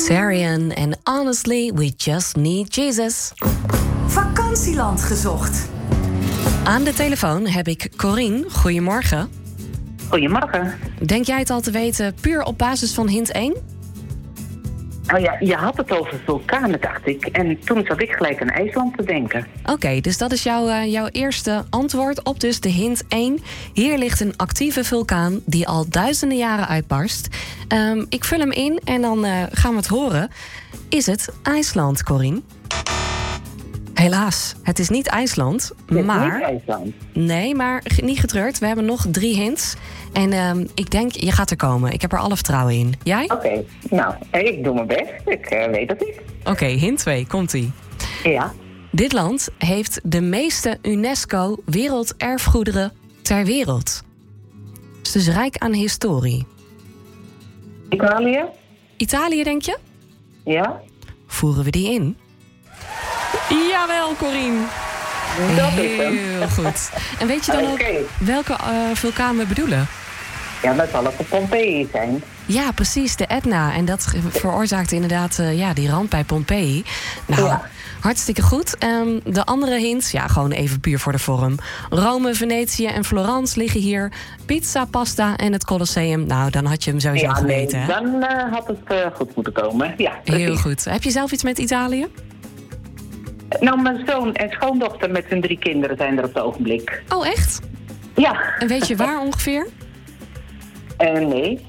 Tarian en Honestly, We Just Need Jesus. Vakantieland gezocht. Aan de telefoon heb ik Corien. Goedemorgen. Goedemorgen. Denk jij het al te weten puur op basis van hint 1? Oh ja, je had het over vulkanen, dacht ik. En toen zat ik gelijk aan IJsland te denken. Oké, dus dat is jouw eerste antwoord op dus de hint 1. Hier ligt een actieve vulkaan die al duizenden jaren uitbarst. Ik vul hem in en dan gaan we het horen. Is het IJsland, Corien? Helaas, het is niet IJsland, maar... Niet IJsland. Nee, maar niet getreurd. We hebben nog 3 hints. En ik denk, je gaat er komen. Ik heb er alle vertrouwen in. Jij? Oké, nou, ik doe mijn best. Ik weet het niet. Oké, hint 2, komt-ie. Ja. Dit land heeft de meeste UNESCO werelderfgoederen ter wereld. Het is dus rijk aan historie. Italië? Italië, denk je? Ja. Voeren we die in? Jawel, Corien. Dat is hem. Heel goed. En weet je dan ook welke vulkaan we bedoelen? Ja, dat zal het de Pompeii zijn. Ja, precies, de Etna. En dat veroorzaakte inderdaad die ramp bij Pompeii. Nou, ja. Hartstikke goed. De andere hints, ja, gewoon even puur voor de vorm. Rome, Venetië en Florence liggen hier. Pizza, pasta en het Colosseum. Nou, dan had je hem sowieso geweten. Nee, dan had het goed moeten komen. Ja, precies. Heel goed. Heb je zelf iets met Italië? Nou, mijn zoon en schoondochter met hun 3 kinderen zijn er op het ogenblik. Oh, echt? Ja. En weet je waar ongeveer? Nee.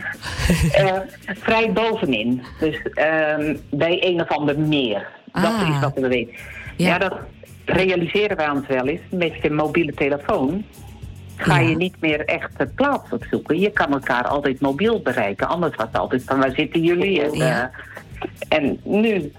Vrij bovenin. Dus bij een of ander meer. Dat is wat we weten. Ja, dat realiseren wij ons wel eens. Met je mobiele telefoon ga je niet meer echt de plaats opzoeken. Je kan elkaar altijd mobiel bereiken. Anders was het altijd van, waar zitten jullie? En nu...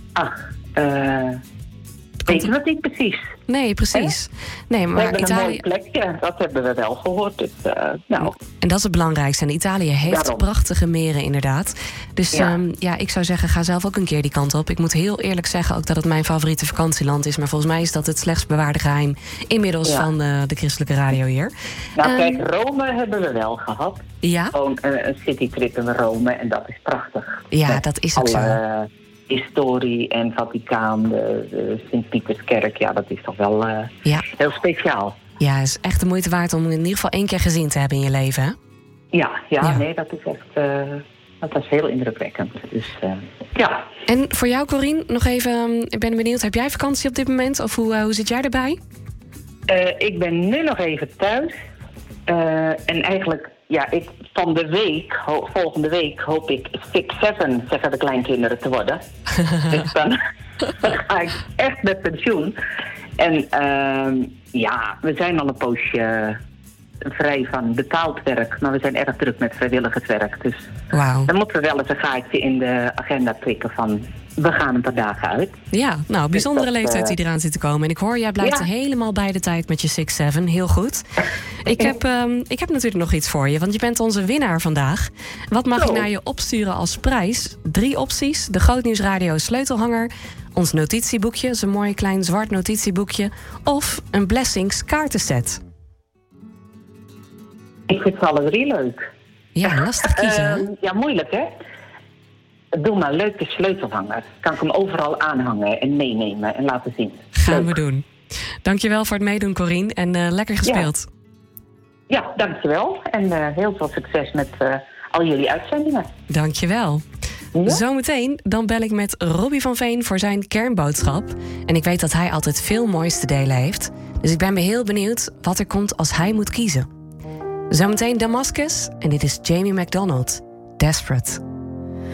weet je dat niet precies? Nee, precies. Nee, maar we hebben Italië... een mooi plekje, dat hebben we wel gehoord. Dus, nou. En dat is het belangrijkste. En Italië heeft prachtige meren, inderdaad. Dus ik zou zeggen, ga zelf ook een keer die kant op. Ik moet heel eerlijk zeggen ook dat het mijn favoriete vakantieland is. Maar volgens mij is dat het slechtst bewaarde geheim inmiddels van de christelijke radio hier. Nou kijk, Rome hebben we wel gehad. Ja? Gewoon een citytrip in Rome en dat is prachtig. Ja, dat is ook zo. Historie en Vaticaan, de Sint-Pieterskerk, ja, dat is toch wel heel speciaal. Ja, het is echt de moeite waard om in ieder geval 1 keer gezien te hebben in je leven, hè? Ja, nee, dat is echt dat is heel indrukwekkend. Dus, ja. En voor jou, Corien, nog even, ik ben benieuwd, heb jij vakantie op dit moment? Of hoe zit jij erbij? Ik ben nu nog even thuis. En eigenlijk... Ja, van de week, volgende week hoop ik 6-7, zeggen de kleinkinderen, te worden. Dus dan ga ik echt met pensioen. En we zijn al een poosje vrij van betaald werk. Maar we zijn erg druk met vrijwilligerswerk. Dus dan moeten we wel eens een gaatje in de agenda prikken van... we gaan een paar dagen uit. Ja, nou, bijzondere leeftijd die eraan zit te komen. En ik hoor, jij blijft helemaal bij de tijd met je 6-7. Heel goed. Ik heb natuurlijk nog iets voor je, want je bent onze winnaar vandaag. Wat mag je naar je opsturen als prijs? 3 opties. De Grootnieuwsradio sleutelhanger. Ons notitieboekje, zo'n mooi klein zwart notitieboekje. Of een Blessings kaartenset. Ik vind ze alle 3 leuk. Ja, lastig kiezen, hè? Ja, moeilijk, hè? Doe maar, leuke sleutelhanger. Kan ik hem overal aanhangen en meenemen en laten zien. Gaan we doen. Dankjewel voor het meedoen, Corien. En lekker gespeeld. Ja, dankjewel. En heel veel succes met al jullie uitzendingen. Dankjewel. Ja? Zometeen dan bel ik met Robbie van Veen voor zijn kernboodschap. En ik weet dat hij altijd veel moois te delen heeft. Dus ik ben heel benieuwd wat er komt als hij moet kiezen. Zometeen Damascus en dit is Jamie McDonald. Desperate.